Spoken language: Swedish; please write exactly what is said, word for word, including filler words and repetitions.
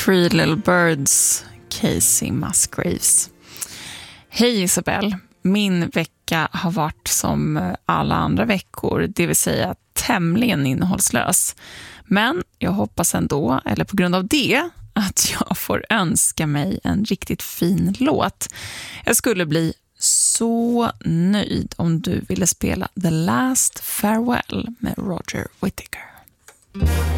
Three Little Birds, Casey Musgraves. Hej Isabel, min vecka har varit som alla andra veckor, det vill säga tämligen innehållslös. Men jag hoppas ändå, eller på grund av det, att jag får önska mig en riktigt fin låt. Jag skulle bli så nöjd om du ville spela The Last Farewell med Roger Whittaker.